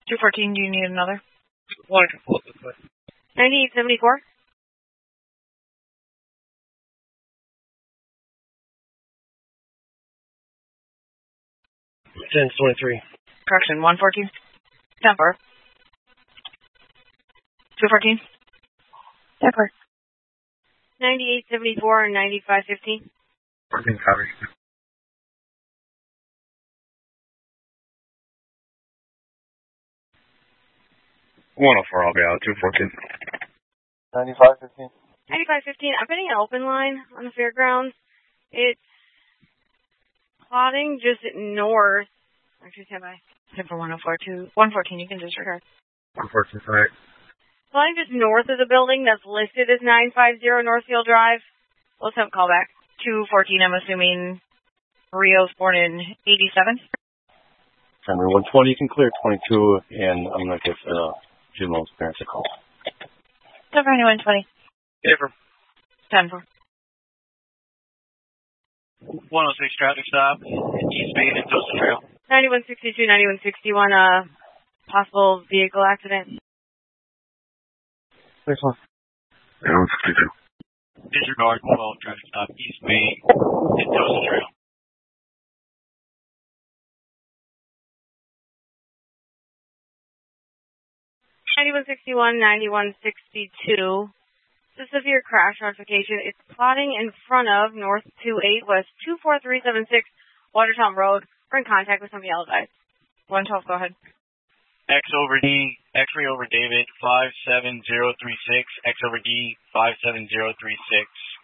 214, do you need another? One can pull it this way. 9874. 1023. Correction, 114. 10-4. 214. 10-4. 9874 and 9515. 14 copy. 104, I'll be out. 214. 9515. 9515. I'm putting an open line on the fairgrounds. It's plotting just north. Actually, stand by. 10 for 104 to 114, you can disregard. 114, correct. Plotting just north of the building that's listed as 950 Northfield Drive. Let's have a call back. 214, I'm assuming Rio's born in 87. Primary 120, you can clear 22, and I'm going to give Jim Lowe's parents a call. 10 for 120. Different. 10 for. 106 traffic stop. East Main and Toast Trail. 9162, 9161, possible vehicle accident. Next one. 9162. Disregard 12 traffic stop. East Main and Toast Trail. 9161, 9162. It's a severe crash notification. It's plotting in front of North 28 West 24376 Watertown Road. We're in contact with some yellow guys. 112, go ahead. X over D, X-ray over David, 57036, X over D, 57036.